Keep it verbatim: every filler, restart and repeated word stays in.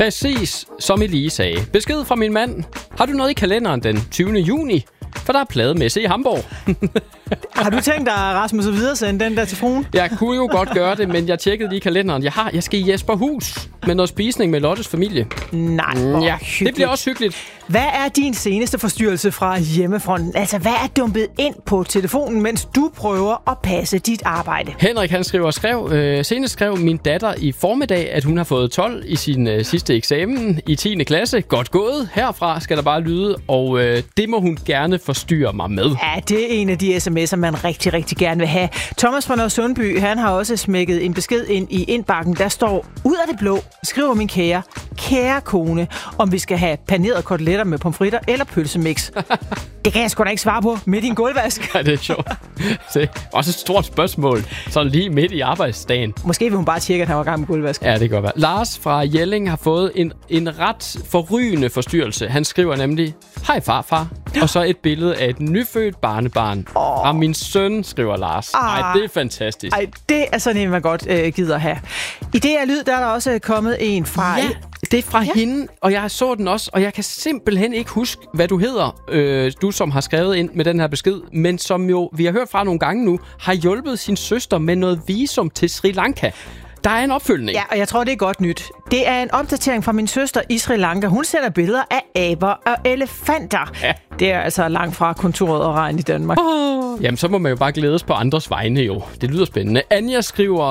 Præcis som Elise sagde. Besked fra min mand. Har du noget i kalenderen den tyvende juni? For der er plademesse i Hamburg. Har du tænkt dig, Rasmus, at videresende den der til fruen? Jeg kunne jo godt gøre det, men jeg tjekkede lige kalenderen. Jeg har, jeg skal i Jesperhus med noget spisning med Lottes familie. Nej, mm, ja, det bliver også hyggeligt. Hvad er din seneste forstyrrelse fra hjemmefronten? Altså, hvad er dumpet ind på telefonen, mens du prøver at passe dit arbejde? Henrik, han skriver og skrev, øh, senest skrev min datter i formiddag, at hun har fået tolv i sin øh, sidste eksamen i tiende klasse. Godt gået. Herfra skal der bare lyde, og øh, det må hun gerne forstyrre mig med. Ja, det er en af de sms'er, man rigtig, rigtig gerne vil have. Thomas fra Nørresundby, han har også smækket en besked ind i indbakken. Der står, ud af det blå, skriver min kære, kære kone, om vi skal have panerede koteletter med pomfritter eller pølsemix. Det kan jeg sgu da ikke svare på midt i en gulvvask. Ja, det er sjovt. Det er også et stort spørgsmål, sådan lige midt i arbejdsdagen. Måske vil hun bare tjekke, at han var i gang med gulvvask. Ja, det kan godt være. Lars fra Jelling har fået en, en ret forrygende forstyrrelse. Han skriver nemlig, hej farfar, og så et billede af et nyfødt barnebarn. Oh. Fra min søn, skriver Lars. Ah. Ej, det er fantastisk. Ej, det er sådan en, man godt øh, gider have. I det her lyd, der er der også kommet en fra... Ja. Det er fra ja. hende, og jeg så den også, og jeg kan simpelthen ikke huske, hvad du hedder, øh, du som har skrevet ind med den her besked, men som jo, vi har hørt fra nogle gange nu, har hjulpet sin søster med noget visum til Sri Lanka. Der er en opfølgning. Ja, og jeg tror, det er godt nyt. Det er en opdatering fra min søster i Sri Lanka. Hun sender billeder af aber og elefanter. Ja. Det er altså langt fra kontoret og regn i Danmark. Oh. Jamen, så må man jo bare glædes på andres vegne jo. Det lyder spændende. Anja skriver...